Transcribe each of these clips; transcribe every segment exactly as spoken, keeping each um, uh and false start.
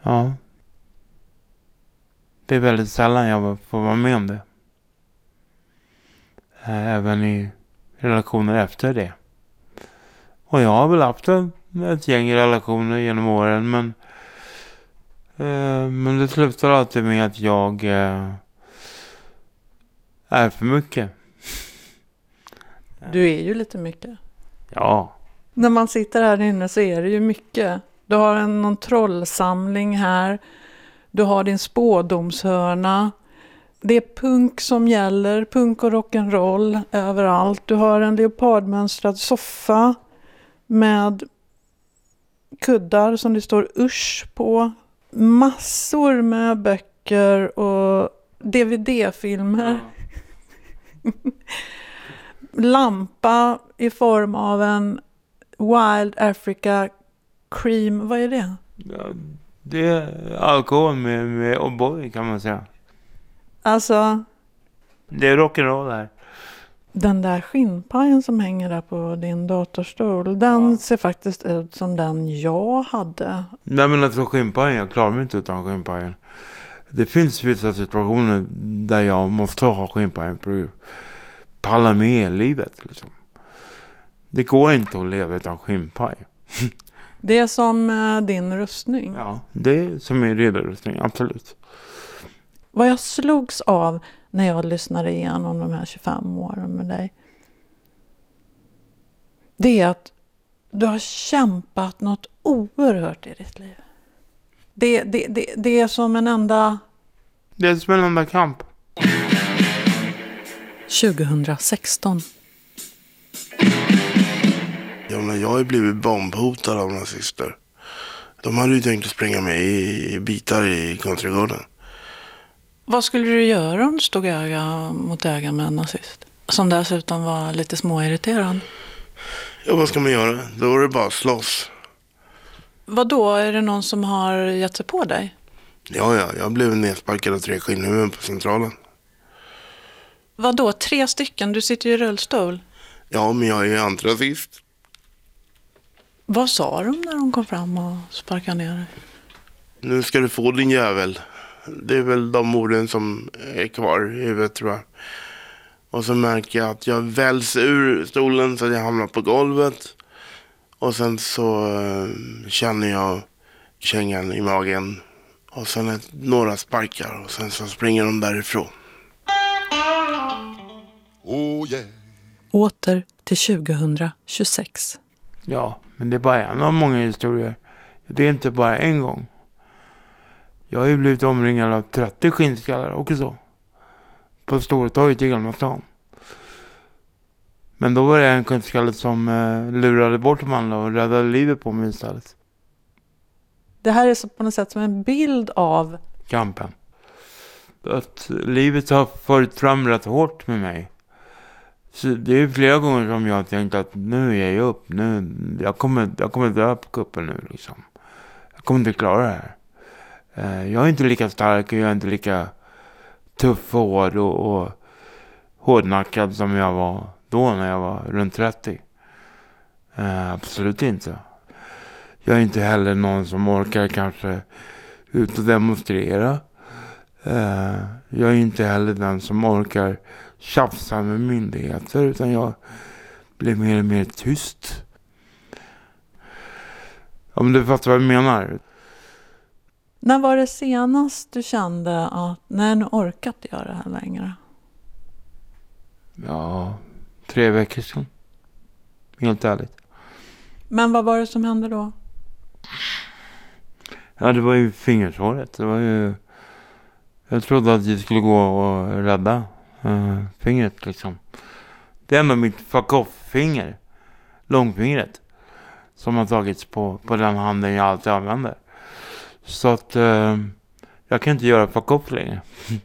Ja. Det är väldigt sällan jag får vara med om det. Även i relationer efter det. Och jag har väl haft ett gäng relationer genom åren. Men, eh, men det slutar alltid med att jag eh, är för mycket. Du är ju lite mycket. Ja. När man sitter här inne så är det ju mycket. Du har en någon trollsamling här. Du har din spådomshörna. Det är punk som gäller. Punk och rock'n'roll överallt. Du har en leopardmönstrad soffa med kuddar som det står usch på. Massor med böcker och D V D-filmer. Lampa i form av en Wild Africa Cream. Vad är det? Ja, det är alkohol med, med O'boy kan man säga. Alltså... Det är rock'n'roll här. Den där skinnpajen som hänger där på din datorstol, den ja. Ser faktiskt ut som den jag hade. Nej, men alltså skinnpajen, jag klarar mig inte utan skinnpajen. Det finns vissa situationer där jag måste ha skinnpajen för att palla med livet. Liksom. Det går inte att leva utan skinnpaj. Det är som uh, din rustning. Ja, det är som min riddarrustning, absolut. Vad jag slogs av när jag lyssnade igenom de här tjugofem åren med dig, det är att du har kämpat något oerhört i ditt liv. Det, det, det, det är som en enda... Det är som en enda kamp. tjugohundrasexton. Ja, men jag har ju blivit bombhotad av nazister. De hade ju tänkt att spränga mig i bitar i Countrygården. Vad skulle du göra om du stod öga mot öga med en nazist? Som dessutom var lite småirriterad. Ja, vad ska man göra? Då är det bara slåss. Vad då? Är det någon som har gett sig på dig? Ja, ja. Jag blev nedsparkad av tre skinnhuvuden på Centralen. Vad då? Tre stycken? Du sitter ju i rullstol. Ja, men jag är antirasist. Vad sa de när de kom fram och sparkade ner dig? Nu ska du få din jävel. Det är väl de orden som är kvar i huvudet, tror jag. Och så märker jag att jag väls ur stolen så att jag hamnar på golvet. Och sen så uh, känner jag kängan i magen. Och sen ett, några sparkar och sen så springer de därifrån. Oh yeah. Åter till tjugohundratjugosex. Ja, men det är bara en av många historier. Det är inte bara en gång. Jag har ju blivit omringad av trettio skinnskallar också. På Stortorget i Gamla stan. Men då var det en skinnskalle som eh, lurade bort man och räddade livet på mig istället. Det här är så på något sätt som en bild av kampen. Att livet har fört fram rätt hårt med mig. Så det är flera gånger som jag har tänkt att nu är jag upp. Nu, jag, kommer, jag kommer dö på kuppen nu liksom. Jag kommer inte klara det här. Jag är inte lika stark och jag är inte lika tuff och hård och, och hårdnackad som jag var då när jag var runt trettio. Uh, absolut inte. Jag är inte heller någon som orkar kanske ut och demonstrera. Uh, jag är inte heller den som orkar tjafsa med myndigheter, utan jag blir mer och mer tyst. Om du fattar vad jag menar. När var det senast du kände att nej, nu orkat jag det här längre? Ja, tre veckor sedan. Helt ärligt. Men vad var det som hände då? Ja, det var ju fingersåret. Det var ju... Jag trodde att jag skulle gå och rädda uh, fingret liksom. Det är ändå mitt fuck off-finger. Långfingret. Som har tagits på, på den handen jag alltid använder. Så att uh, jag kan inte göra fuck off längre.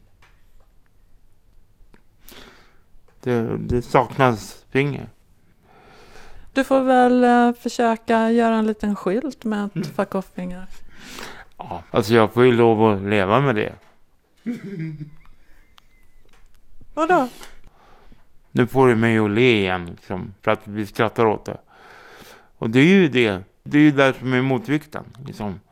det, det saknas finger. Du får väl uh, försöka göra en liten skylt med ett mm. fuck off-finger. Ja, alltså jag får ju lov att leva med det. Vadå? Nu får du mig att le igen liksom, för att vi skrattar åt det. Och det är ju det. Det är ju där som är motvikten. Liksom.